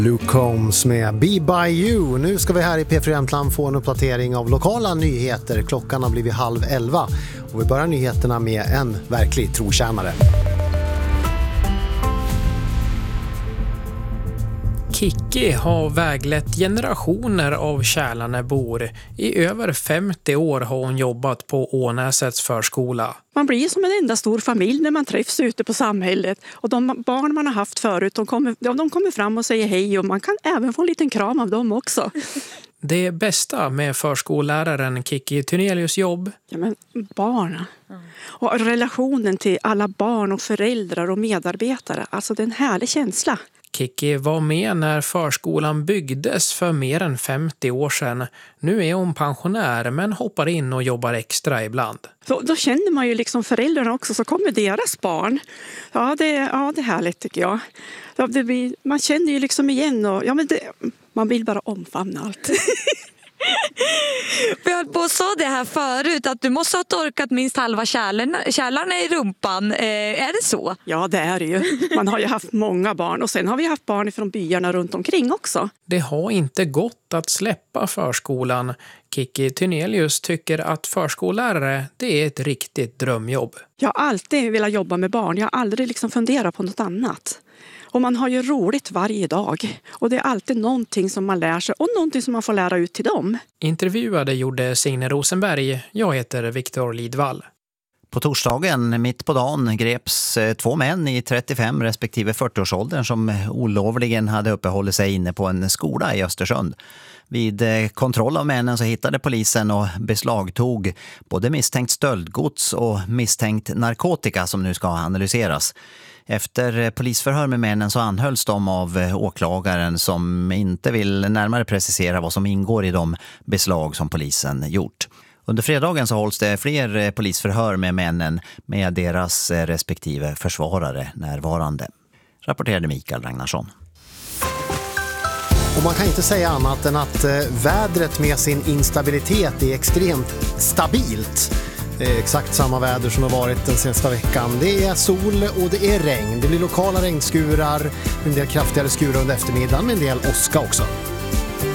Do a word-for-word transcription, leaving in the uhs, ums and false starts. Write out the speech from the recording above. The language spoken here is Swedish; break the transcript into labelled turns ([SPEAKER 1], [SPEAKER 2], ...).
[SPEAKER 1] Luke Combs med Be By You. Nu ska vi här i P fyra Jämtland få en uppdatering av lokala nyheter. Klockan har blivit halv elva och vi börjar nyheterna med en verklig trotjänare.
[SPEAKER 2] Kikki har väglett generationer av Kälarnebor. I över femtio år har hon jobbat på Ånäsets förskola.
[SPEAKER 3] Man blir som en enda stor familj när man träffs ute på samhället. Och de barn man har haft förut, de kommer, de kommer fram och säger hej. Och man kan även få en liten kram av dem också.
[SPEAKER 2] Det bästa med förskolläraren Kikki Tynelius jobb?
[SPEAKER 3] Ja, men barnen. Mm. Och relationen till alla barn och föräldrar och medarbetare. Alltså det är en härlig känsla.
[SPEAKER 2] Kikki var med när förskolan byggdes för mer än femtio år sedan. Nu är hon pensionär men hoppar in och jobbar extra ibland.
[SPEAKER 3] Så, då känner man ju liksom föräldrarna också, så kommer deras barn. Ja, det, ja, det är härligt tycker jag. Ja, det blir, man känner ju liksom igen och ja, men det, man vill bara omfamna allt.
[SPEAKER 4] Vi höll på och sa det här förut att du måste ha torkat minst halva kärlarna i rumpan. Eh, är det så?
[SPEAKER 3] Ja, det är det ju. Man har ju haft många barn och sen har vi haft barn från byarna runt omkring också.
[SPEAKER 2] Det har inte gått att släppa förskolan. Kikki Tynelius tycker att förskollärare, det är ett riktigt drömjobb.
[SPEAKER 3] Jag har alltid velat jobba med barn. Jag har aldrig liksom funderat på något annat. Och man har ju roligt varje dag. Och det är alltid någonting som man lär sig och någonting som man får lära ut till dem.
[SPEAKER 2] Intervjuade gjorde Signe Rosenberg. Jag heter Viktor Lidvall.
[SPEAKER 5] På torsdagen, mitt på dagen, greps två män i trettiofem respektive fyrtio-årsåldern som olovligen hade uppehållit sig inne på en skola i Östersund. Vid kontroll av männen så hittade polisen och beslagtog både misstänkt stöldgods och misstänkt narkotika som nu ska analyseras. Efter polisförhör med männen så anhölls de av åklagaren som inte vill närmare precisera vad som ingår i de beslag som polisen gjort. Under fredagen så hålls det fler polisförhör med männen med deras respektive försvarare närvarande. Rapporterade Mikael Ragnarsson.
[SPEAKER 1] Och man kan inte säga annat än att vädret med sin instabilitet är extremt stabilt. Det är exakt samma väder som har varit den senaste veckan. Det är sol och det är regn. Det blir lokala regnskurar, en del kraftigare skurar under eftermiddagen med en del åska också.